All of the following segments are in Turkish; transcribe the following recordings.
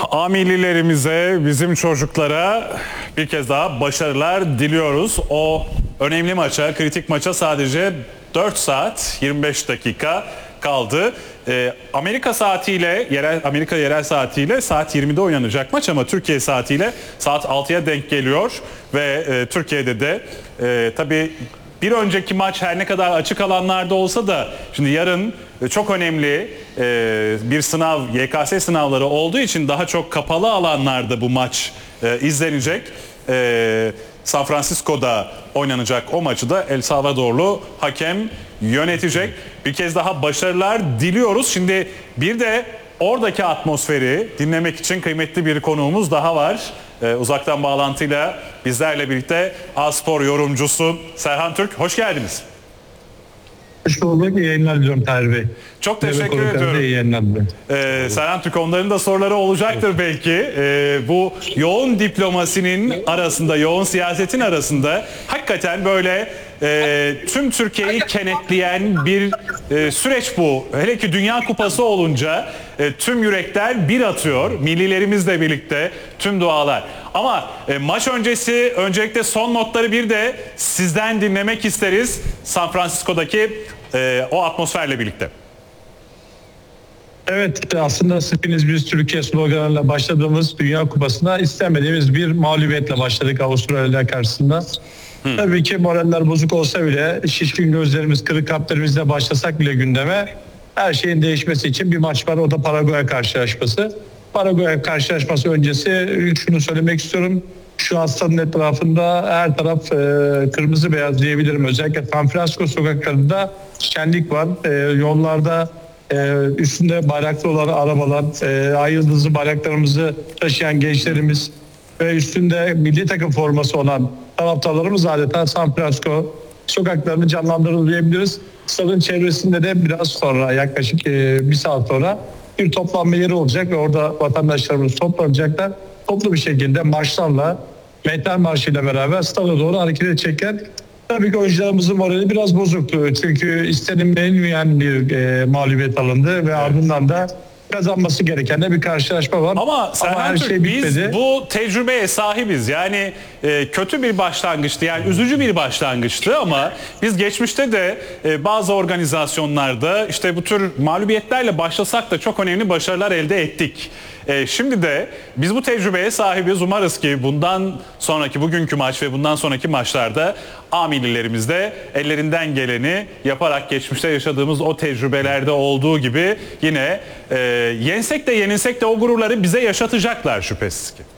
Amililerimize, bizim çocuklara bir kez daha başarılar diliyoruz. O önemli maça, kritik maça sadece 4 saat 25 dakika kaldı. Amerika saatiyle, Amerika yerel saatiyle saat 20'de oynanacak maç ama Türkiye saatiyle saat 6'ya denk geliyor ve Türkiye'de de tabii bir önceki maç her ne kadar açık alanlarda olsa da şimdi yarın çok önemli bir sınav, YKS sınavları olduğu için daha çok kapalı alanlarda bu maç izlenecek. San Francisco'da oynanacak o maçı da El Salvadorlu hakem yönetecek. Bir kez daha başarılar diliyoruz. Şimdi bir de oradaki atmosferi dinlemek için kıymetli bir konuğumuz daha var. Uzaktan bağlantıyla bizlerle birlikte A-Spor yorumcusu Serhan Türk. Hoş geldiniz. Hoş bulduk. İyi yayınlar diliyorum Tahir Bey. Çok teşekkür ediyorum. İyi yayınlar diliyorum. Serhan Türk, onların da soruları olacaktır belki. Bu yoğun diplomasinin arasında, yoğun siyasetin arasında hakikaten böyle tüm Türkiye'yi kenetleyen bir süreç bu. Hele ki Dünya Kupası olunca tüm yürekler bir atıyor. Millilerimizle birlikte tüm dualar. Ama maç öncesi öncelikle son notları bir de sizden dinlemek isteriz. San Francisco'daki o atmosferle birlikte. Evet, aslında hepiniz biz Türkiye sloganıyla başladığımız Dünya Kupası'na istemediğimiz bir mağlubiyetle başladık Avustralya karşısında. Tabii ki moraller bozuk olsa bile, şişkin gözlerimiz, kırık kalplerimizle başlasak bile gündeme her şeyin değişmesi için bir maç var. O da Paraguay karşılaşması. Paraguay karşılaşması öncesi şunu söylemek istiyorum. Şu hastanın etrafında her taraf kırmızı beyaz diyebilirim. Özellikle San Francisco sokaklarında şenlik var. Yollarda üstünde bayraklı olan arabalar, ay yıldızlı bayraklarımızı taşıyan gençlerimiz ve üstünde milli takım forması olan taraftarlarımız adeta San Francisco sokaklarını canlandırdı diyebiliriz. Stadın çevresinde de biraz sonra, yaklaşık bir saat sonra bir toplanma yeri olacak ve orada vatandaşlarımız toplanacaklar. Toplu bir şekilde marşlarla, Mehter Marşı ile beraber stada doğru hareket edecekler. Tabii ki oyuncularımızın morali biraz bozuktu. Çünkü istenilmeyen bir mağlubiyet alındı ve ardından da kazanması gereken de bir karşılaşma var. Ama Serhan Türk, şey biz bu tecrübeye sahibiz. Yani kötü bir başlangıçtı, yani üzücü bir başlangıçtı ama biz geçmişte de bazı organizasyonlarda işte bu tür mağlubiyetlerle başlasak da çok önemli başarılar elde ettik. Şimdi de biz bu tecrübeye sahibiz. Umarız ki bundan sonraki, bugünkü maç ve bundan sonraki maçlarda amililerimiz de ellerinden geleni yaparak geçmişte yaşadığımız o tecrübelerde olduğu gibi yine yensek de yenilsek de o gururları bize yaşatacaklar şüphesiz ki.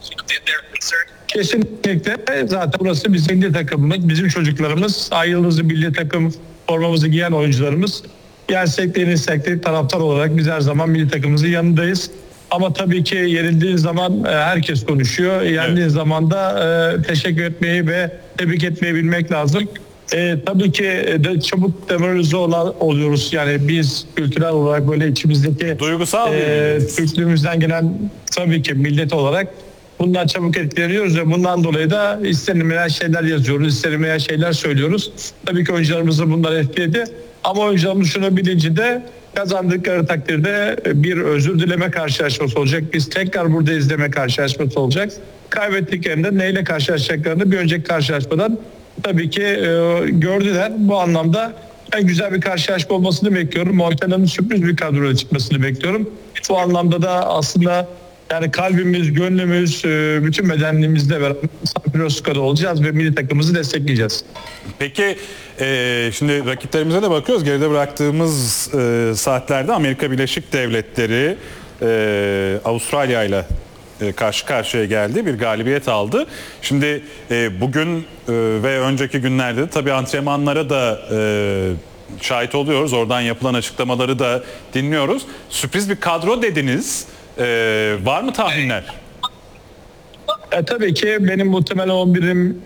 Kesinlikle, zaten burası bizim milli takımımız, bizim çocuklarımız, ay yıldızlı milli takım formamızı giyen oyuncularımız. Yensek de yenilsek de taraftar olarak biz her zaman milli takımımızın yanındayız. Ama tabii ki yenildiğin zaman herkes konuşuyor. Yendiğin zaman da teşekkür etmeyi ve tebrik etmeyi bilmek lazım. Tabii ki çabuk demoralize oluyoruz. Yani biz kültürel olarak böyle içimizdeki duygusal kültürümüzden gelen tabii ki millet olarak bundan çabuk etkileniyoruz ve bundan dolayı da istenmeyen şeyler yazıyoruz, istenmeyen şeyler söylüyoruz. Tabii ki oyuncularımızı bunlar etkiledi. Ama oyuncularımız şunu bilincinde, kazandıkları takdirde bir özür dileme karşılaşması olacak. Biz tekrar burada izleme karşılaşması olacak. Kaybettiklerinde neyle karşılaşacaklarını bir önceki karşılaşmadan tabii ki gördüler. Bu anlamda en güzel bir karşılaşma olmasını bekliyorum. Montenegro'nun sürpriz bir kadroyla çıkmasını bekliyorum. Bu anlamda da aslında yani kalbimiz, gönlümüz, bütün bedenliğimizle beraber San Francisco'da olacağız ve milli takımımızı destekleyeceğiz. Peki şimdi rakiplerimize de bakıyoruz. Geride bıraktığımız saatlerde Amerika Birleşik Devletleri Avustralya ile karşı karşıya geldi. Bir galibiyet aldı. Şimdi bugün ve önceki günlerde de tabii antrenmanlara da şahit oluyoruz. Oradan yapılan açıklamaları da dinliyoruz. Sürpriz bir kadro dediniz. Var mı tahminler? Tabii ki benim muhtemelen 11'im